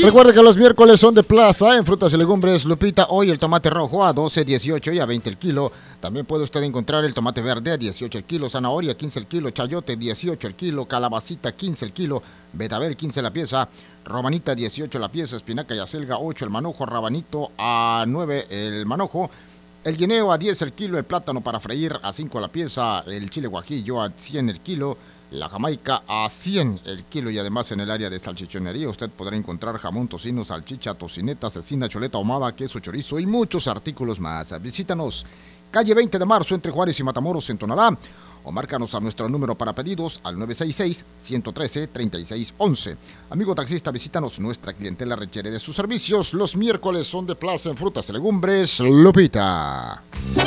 Recuerda que los miércoles son de plaza en frutas y legumbres Lupita. Hoy el tomate rojo a 12, 18 y a 20 el kilo. También puede usted encontrar el tomate verde a 18 el kilo, zanahoria 15 el kilo, chayote 18 el kilo, calabacita 15 el kilo, betabel 15 la pieza, romanita 18 la pieza, espinaca y acelga 8 el manojo, rabanito a 9 el manojo, el guineo a 10 el kilo, el plátano para freír a 5 la pieza, el chile guajillo a 100 el kilo, la jamaica a 100 el kilo. Y además en el área de salchichonería usted podrá encontrar jamón, tocino, salchicha, tocineta, cecina, choleta ahumada, queso, chorizo y muchos artículos más. Visítanos, calle 20 de marzo entre Juárez y Matamoros en Tonalá, o márcanos a nuestro número para pedidos al 966-113-3611. Amigo taxista, visítanos, nuestra clientela requiere de sus servicios. Los miércoles son de plaza en frutas y legumbres Lupita.